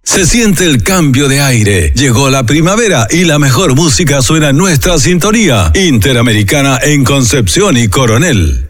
Se siente el cambio de aire. Llegó la primavera y la mejor música suena en nuestra sintonía. Interamericana en Concepción y Coronel.